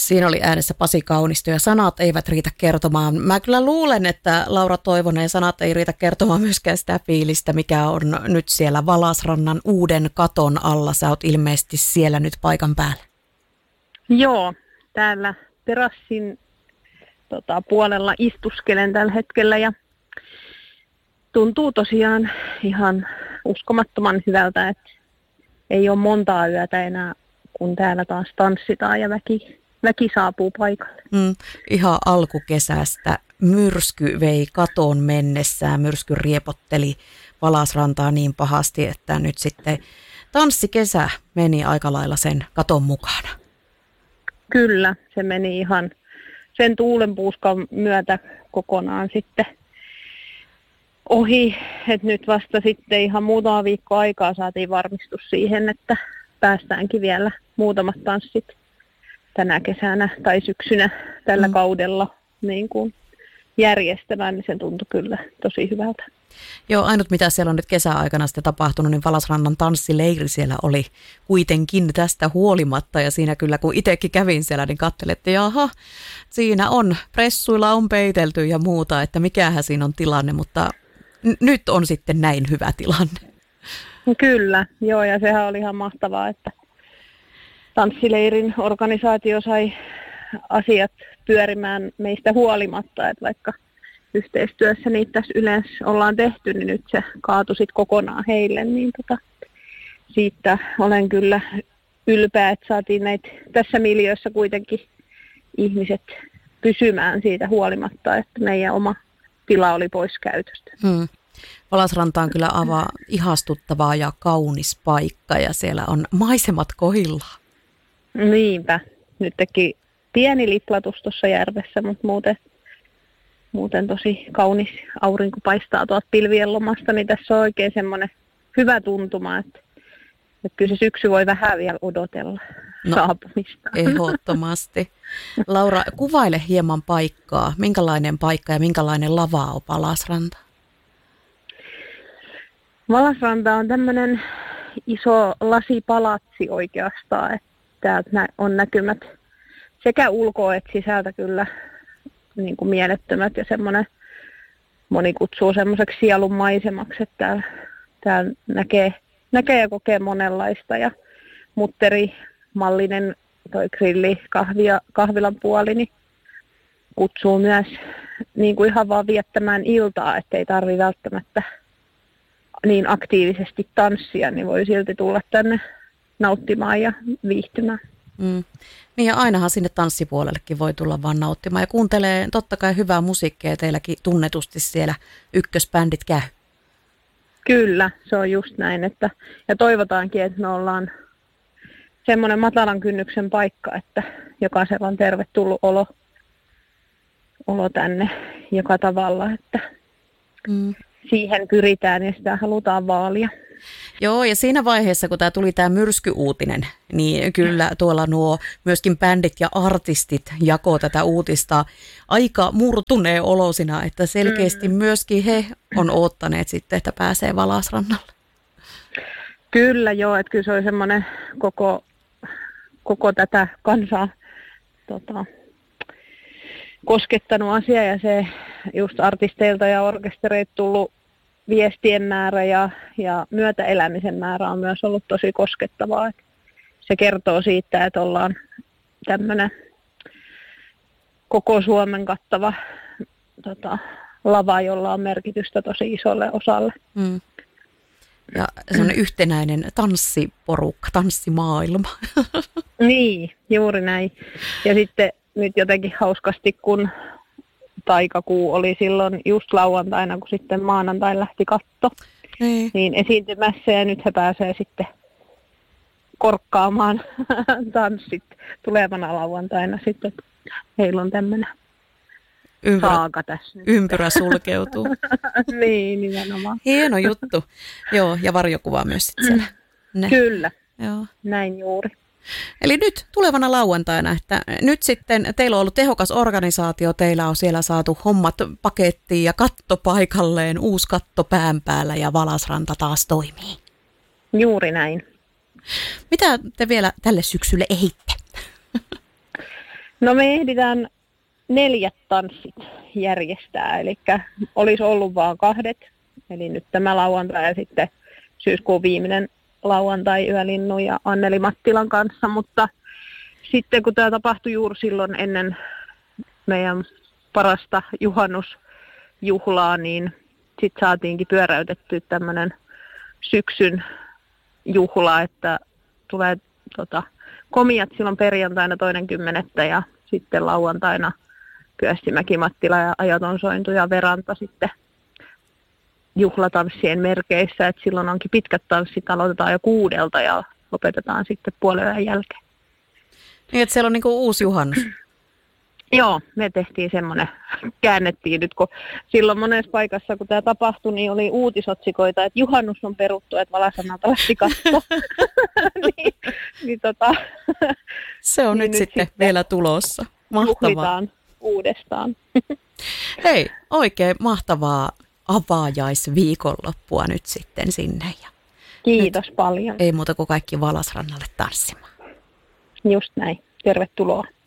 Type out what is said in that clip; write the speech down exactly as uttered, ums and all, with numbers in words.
Siinä oli äänessä Pasi Kaunisto ja sanat eivät riitä kertomaan. Mä kyllä luulen, että Laura Toivonen sanat ei riitä kertomaan myöskään sitä fiilistä, mikä on nyt siellä Valasrannan uuden katon alla. Sä oot ilmeisesti siellä nyt paikan päällä. Joo, täällä terassin tota, puolella istuskelen tällä hetkellä ja tuntuu tosiaan ihan uskomattoman hyvältä, että ei ole montaa yötä enää, kun täällä taas tanssitaan ja väki, väki saapuu paikalle. Mm, ihan alkukesästä myrsky vei katon mennessään, myrsky riepotteli Valasrantaa niin pahasti, että nyt sitten tanssikesä meni aika lailla sen katon mukana. Kyllä, se meni ihan sen tuulenpuuskan myötä kokonaan sitten ohi, että nyt vasta sitten ihan muutama viikko aikaa saatiin varmistus siihen, että päästäänkin vielä muutamat tanssit tänä kesänä tai syksynä tällä mm. kaudella niin kuin järjestämään, niin se tuntui kyllä tosi hyvältä. Joo, ainut mitä siellä on nyt kesäaikana sitten tapahtunut, niin Valasrannan tanssileiri siellä oli kuitenkin tästä huolimatta. Ja siinä kyllä, kun itsekin kävin siellä, niin katselin, että jaha, siinä on, pressuilla on peitelty ja muuta, että mikähän siinä on tilanne, mutta n- nyt on sitten näin hyvä tilanne. Kyllä, joo, ja sehän oli ihan mahtavaa, että tanssileirin organisaatio sai asiat pyörimään meistä huolimatta, että vaikka yhteistyössä niitä tässä yleensä ollaan tehty, niin nyt se kaatui sitten kokonaan heille, niin tota, siitä olen kyllä ylpeä, että saatiin näitä tässä miljöössä kuitenkin ihmiset pysymään siitä huolimatta, että meidän oma tila oli pois käytöstä. Hmm. Valasranta on kyllä avaa ihastuttavaa ja kaunis paikka ja siellä on maisemat kohdillaan. Niinpä. Nyt teki pieni liplatus tuossa järvessä, mutta muuten, muuten tosi kaunis aurinko paistaa tuolta pilvien lomasta, niin tässä on oikein semmoinen hyvä tuntuma, että, että kyllä se syksy voi vähän vielä odotella no, saapumista. Ehdottomasti. Laura, kuvaile hieman paikkaa. Minkälainen paikka ja minkälainen lava on Valasranta? Valasranta on tämmöinen iso lasipalatsi oikeastaan, että täältä on näkymät sekä ulkoa että sisältä kyllä niin kuin mielettömät ja semmoinen, moni kutsuu semmoiseksi sielun maisemaksi, että täällä, täällä näkee, näkee ja kokee monenlaista ja mutterimallinen toi grilli, kahvia, kahvilan puoli, niin kutsuu myös niin kuin ihan vaan viettämään iltaa, ettei tarvitse välttämättä niin aktiivisesti tanssia, niin voi silti tulla tänne nauttimaan ja viihtymään. Mm. Niin ja ainahan sinne tanssipuolellekin voi tulla vaan nauttimaan ja kuuntelee totta kai hyvää musiikkia, teilläkin tunnetusti siellä ykkösbändit käy. Kyllä, se on just näin, että ja toivotaankin, että me ollaan semmoinen matalan kynnyksen paikka, että jokaisella on tervetullut olo, olo tänne joka tavalla, että mm. siihen pyritään ja sitä halutaan vaalia. Joo, ja siinä vaiheessa, kun tämä tuli tämä myrskyuutinen, niin kyllä tuolla nuo myöskin bändit ja artistit jakoo tätä uutista aika murtuneen olosina, että selkeästi mm. myöskin he on odottaneet sitten, että pääsee Valasrannalle. Kyllä joo, että kyllä se oli semmoinen koko, koko tätä kansaa tota, koskettanut asia ja se just artisteilta ja orkestereilta tullut viestien määrä ja, ja myötäelämisen määrä on myös ollut tosi koskettavaa. Että se kertoo siitä, että ollaan tämmöinen koko Suomen kattava tota, lava, jolla on merkitystä tosi isolle osalle. Mm. Ja semmoinen yhtenäinen tanssiporukka, tanssimaailma. Niin, juuri näin. Ja sitten nyt jotenkin hauskasti, kun taikakuu oli silloin just lauantaina, kun sitten maanantai lähti katto, niin, niin esiintymässä ja nyt he pääsee sitten korkkaamaan tanssit tulevana lauantaina sitten. Heillä on tämmöinen Ympyrä, saaka tässä. Ympyrä sulkeutuu. Niin, nimenomaan. Hieno juttu. Joo, ja varjokuva myös sitten siellä. Ne. Kyllä, joo. Näin juuri. Eli nyt tulevana lauantaina, että nyt sitten teillä on ollut tehokas organisaatio, teillä on siellä saatu hommat pakettiin ja katto paikalleen, uusi katto pään päällä ja Valasranta taas toimii. Juuri näin. Mitä te vielä tälle syksylle ehitte? No me ehditään neljät tanssit järjestää, eli olisi ollut vaan kahdet, eli nyt tämä lauantai ja sitten syyskuun viimeinen lauantai Yölinnun ja Anneli Mattilan kanssa, mutta sitten kun tämä tapahtui juuri silloin ennen meidän parasta juhannusjuhlaa, niin sitten saatiinkin pyöräytettyä tämmöinen syksyn juhla, että tulee tota, komiat silloin perjantaina toinen kymmenettä ja sitten lauantaina Kyöstimäki, Mattila ja Ajaton Sointu ja Veranta sitten juhlatanssien merkeissä, että silloin onkin pitkät tanssit, aloitetaan jo kuudelta ja lopetetaan sitten puolen jälkeen. Niin, että siellä on niinku uusi juhannus. Joo, me tehtiin semmoinen, käännettiin nyt, kun silloin monessa paikassa, kun tämä tapahtui, niin oli uutisotsikoita, että juhannus on peruttu, että Valasannalta lähti katto. niin, niin tota, se on niin nyt, nyt sitten, sitten vielä tulossa. Mahtavaa. Uudestaan. Hei, oikein mahtavaa avaajaisviikonloppua nyt sitten sinne. Ja kiitos nyt paljon. Ei muuta kuin kaikki Valasrannalle tanssimaan. Just näin. Tervetuloa.